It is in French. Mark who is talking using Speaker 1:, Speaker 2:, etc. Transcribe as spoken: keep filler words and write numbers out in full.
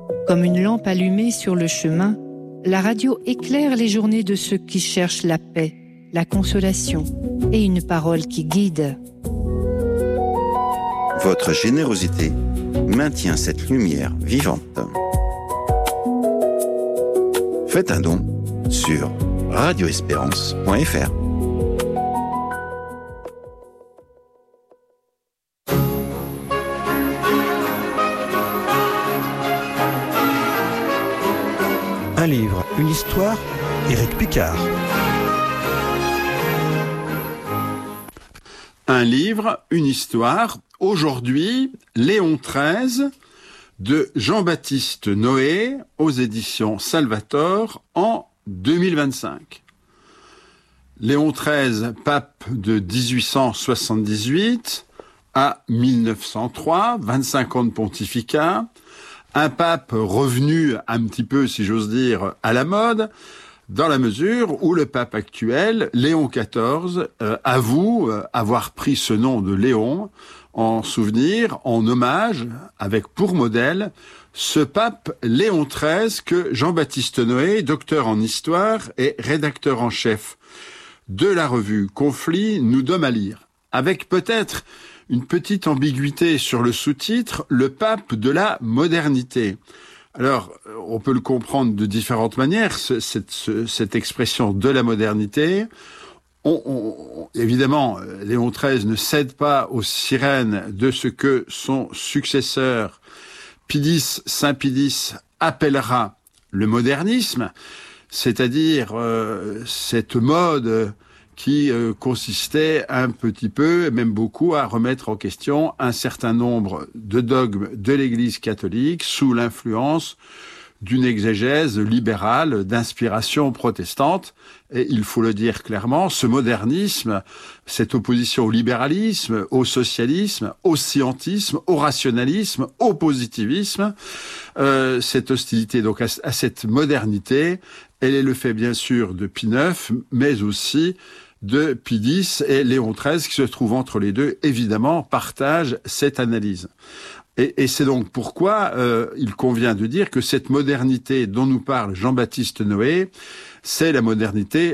Speaker 1: Comme une lampe allumée sur le chemin, la radio éclaire les journées de ceux qui cherchent la paix, la consolation et une parole qui guide.
Speaker 2: Votre générosité maintient cette lumière vivante. Faites un don sur radio espérance point f r.
Speaker 3: Un livre, une histoire, Éric Picard.
Speaker 4: Un livre, une histoire. Aujourd'hui, Léon treize de Jean-Baptiste Noé aux éditions Salvator en deux mille vingt-cinq. Léon treize, pape de dix-huit cent soixante-dix-huit à mille neuf cent trois, vingt-cinq ans de pontificat. Un pape revenu un petit peu, si j'ose dire, à la mode, dans la mesure où le pape actuel, Léon quatorze, euh, avoue euh, avoir pris ce nom de Léon en souvenir, en hommage, avec pour modèle, ce pape Léon treize que Jean-Baptiste Noé, docteur en histoire et rédacteur en chef de la revue Conflit, nous donne à lire. Avec peut-être une petite ambiguïté sur le sous-titre, le pape de la modernité. Alors, on peut le comprendre de différentes manières, ce, cette, ce, cette expression de la modernité. On, on, évidemment, Léon treize ne cède pas aux sirènes de ce que son successeur, Pidis, Saint Pidis, appellera le modernisme, c'est-à-dire euh, cette mode qui euh, consistait un petit peu, et même beaucoup, à remettre en question un certain nombre de dogmes de l'Église catholique sous l'influence d'une exégèse libérale d'inspiration protestante. Et il faut le dire clairement, ce modernisme, cette opposition au libéralisme, au socialisme, au scientisme, au rationalisme, au positivisme, euh, cette hostilité donc à, à cette modernité, elle est le fait bien sûr de Pie neuf, mais aussi de Pie dix, et Léon treize, qui se trouve entre les deux, évidemment, partage cette analyse. Et, et c'est donc pourquoi euh, il convient de dire que cette modernité dont nous parle Jean-Baptiste Noé, c'est la modernité